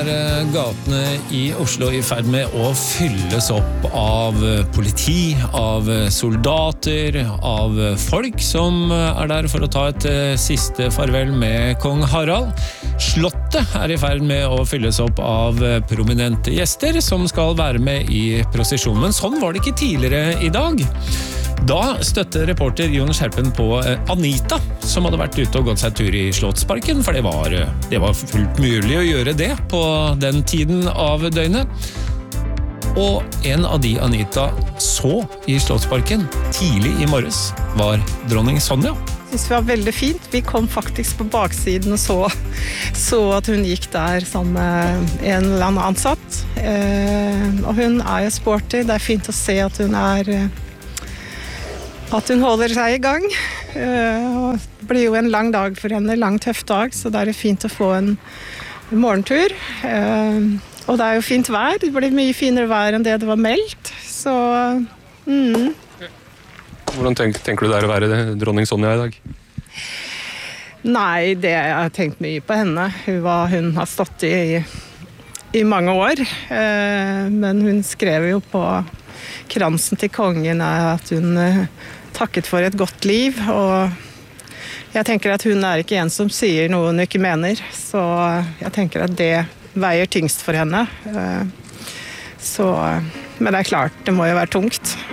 Gatene i Oslo I ferd med å fylles opp av politi, av soldater, av folk som der for å ta et siste farvel med kong Harald. Slottet I ferd med å fylles opp av prominente gjester som skal være med I prosesjonen. Men sånn var det ikke tidligere I dag. Da støtte reporter Jon Skjerpen på Anita, som hadde vært ute og gått seg tur I Slottsparken, for det var fullt mulig å gjøre det på den tiden av døgnet. Og en av de Anita så I Slottsparken tidlig I morges var dronning Sonja. Jeg synes det var veldig fint. Vi kom faktisk på baksiden og så at hun gikk der sammen med en eller annen ansatt. Og hun jo sporty. Det fint å se at hun at hun holder seg I gang. Det blir jo en lang dag for henne, en lang tøff dag, så det fint å få en morgentur. Og det jo fint vær, det blir mye finere vær enn det var meldt. Så, Hvordan tenker du det å være dronning Sonja I dag? Nei, det jeg har tenkt mye på henne. Hun har stått I mange år, men hun skrev jo på kransen til kongen at hun takket for et godt liv, og jeg tenker at hun ikke en som sier noe hun ikke mener, så jeg tenker at det veier tyngst for henne. Men det klart, det må jo være tungt.